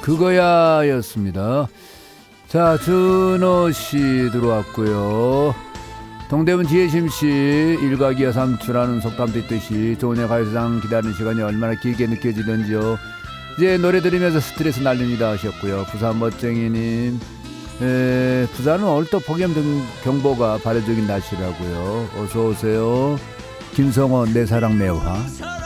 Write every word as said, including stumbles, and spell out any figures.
그거야 였습니다. 자, 준호씨 들어왔고요. 동대문 지혜심씨 일과기야 삼추라는 속담도 있듯이 좋은 애 가요상 기다리는 시간이 얼마나 길게 느껴지던지요. 이제 노래 들으면서 스트레스 날립니다 하셨고요. 부산 멋쟁이님, 에, 부산은 오늘 또 폭염 등 경보가 발효적인 날씨라고요. 어서오세요. 김성원 내 사랑 매화.